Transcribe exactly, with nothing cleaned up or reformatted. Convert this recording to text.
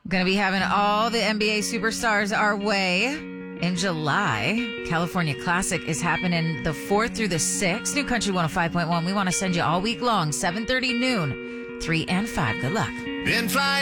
Going to be having all the N B A superstars our way in July. California Classic is happening the fourth through the sixth. New Country one oh five point one. We want to send you all week long, seven thirty noon, three and five. Good luck. Been flying.